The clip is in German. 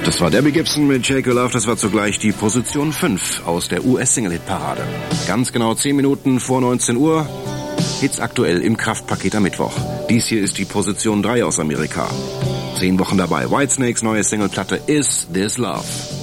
Das war Debbie Gibson mit Shake Your Love. Das war zugleich die Position 5 aus der US-Single-Hit-Parade. Ganz genau 10 Minuten vor 19 Uhr. Hits aktuell im Kraftpaket am Mittwoch. Dies hier ist die Position 3 aus Amerika. 10 Wochen dabei. Whitesnakes neue Singleplatte Is This Love.